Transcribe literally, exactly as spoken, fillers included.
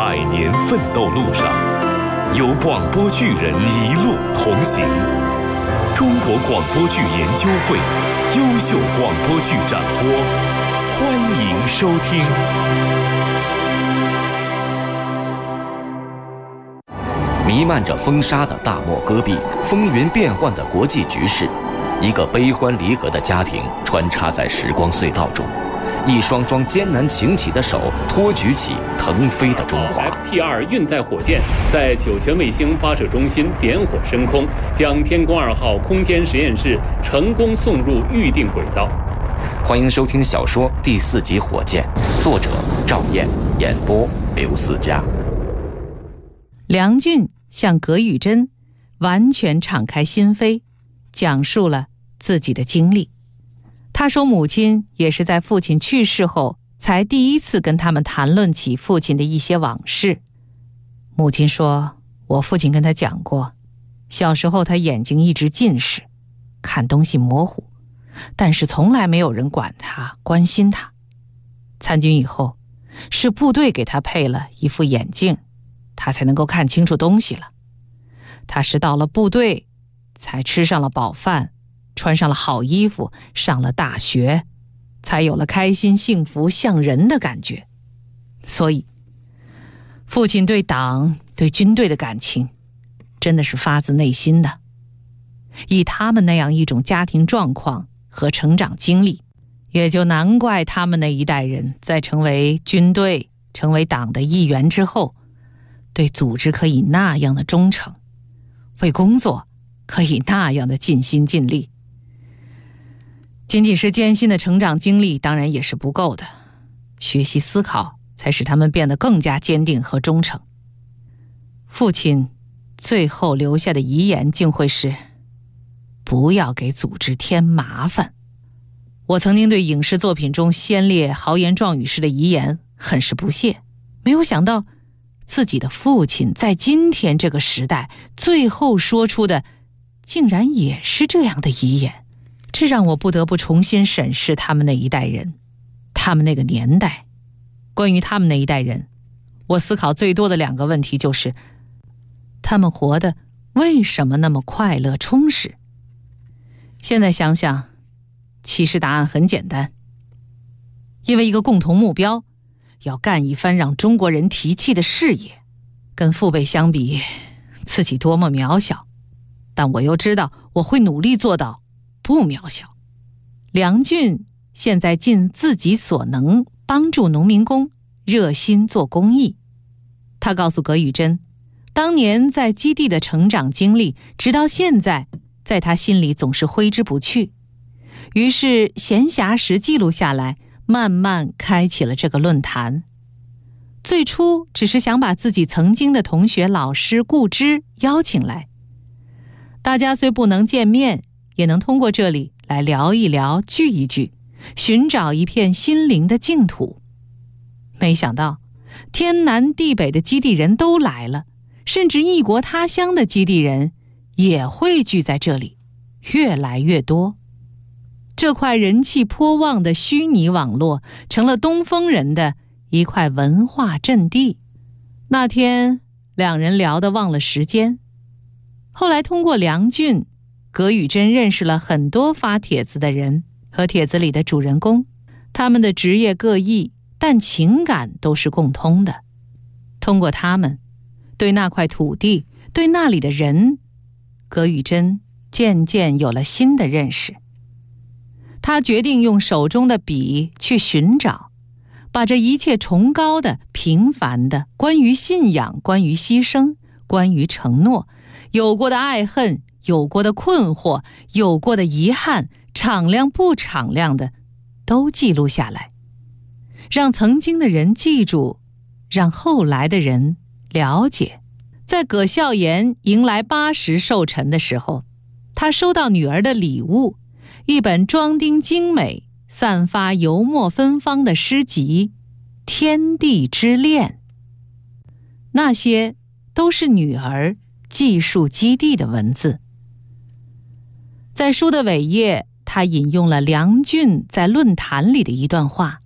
百年奋斗路上，有广播剧人一路同行。中国广播剧研究会优秀广播剧展播，欢迎收听。 弥漫着风沙的大漠戈壁，风云变幻的国际局势，一个悲欢离合的家庭穿插在时光隧道中，一双双艰难擎起的手托举起腾飞的中华。 F T 二运载火箭在酒泉卫星发射中心点火升空，将天宫二号空间实验室成功送入预定轨道。 欢迎收听小说第四集《火箭》，作者赵燕，演播刘思佳。 梁俊向葛雨珍完全敞开心扉，讲述了自己的经历。他说母亲也是在父亲去世后才第一次跟他们谈论起父亲的一些往事。母亲说，我父亲跟他讲过，小时候他眼睛一直近视，看东西模糊，但是从来没有人管他，关心他。参军以后，是部队给他配了一副眼镜，他才能够看清楚东西了。他是到了部队才吃上了饱饭，穿上了好衣服，上了大学，才有了开心幸福像人的感觉。所以父亲对党对军队的感情真的是发自内心的。以他们那样一种家庭状况和成长经历，也就难怪他们那一代人在成为军队成为党的一员之后，对组织可以那样的忠诚，为工作可以那样的尽心尽力。仅仅是艰辛的成长经历当然也是不够的，学习思考才使他们变得更加坚定和忠诚。父亲最后留下的遗言竟会是，不要给组织添麻烦。我曾经对影视作品中先烈豪言壮语式的遗言很是不屑，没有想到自己的父亲在今天这个时代最后说出的竟然也是这样的遗言。这让我不得不重新审视他们那一代人，他们那个年代。关于他们那一代人，我思考最多的两个问题就是，他们活得为什么那么快乐充实？现在想想，其实答案很简单，因为一个共同目标，要干一番让中国人提气的事业。跟父辈相比，自己多么渺小，但我又知道我会努力做到不渺小。梁俊现在尽自己所能帮助农民工，热心做公益。他告诉葛雨珍，当年在基地的成长经历，直到现在在他心里总是挥之不去。于是闲暇时记录下来，慢慢开启了这个论坛。最初只是想把自己曾经的同学老师故知邀请来，大家虽不能见面，也能通过这里来聊一聊，聚一聚，寻找一片心灵的净土。没想到天南地北的基地人都来了，甚至异国他乡的基地人也汇聚在这里，越来越多。这块人气颇旺的虚拟网络成了东风人的一块文化阵地。那天两人聊得忘了时间，后来通过梁俊，葛雨珍认识了很多发帖子的人和帖子里的主人公，他们的职业各异，但情感都是共通的。通过他们，对那块土地，对那里的人，葛雨珍渐渐有了新的认识。他决定用手中的笔去寻找，把这一切崇高的、平凡的，关于信仰，关于牺牲，关于承诺，有过的爱恨，有过的困惑，有过的遗憾，敞亮不敞亮的，都记录下来，让曾经的人记住，让后来的人了解。在葛孝严迎来八十寿辰的时候，他收到女儿的礼物，一本装订精美、散发油墨芬芳的诗集《天地之恋》，那些都是女儿记述基地的文字。在书的尾页，他引用了梁俊在论坛里的一段话：